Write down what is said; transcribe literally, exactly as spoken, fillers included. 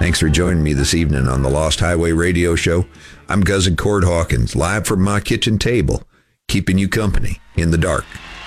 Thanks for joining me this evening on the Lost Highway Radio Show. I'm Cousin Cord Hawkins, live from my kitchen table, keeping you company in the dark.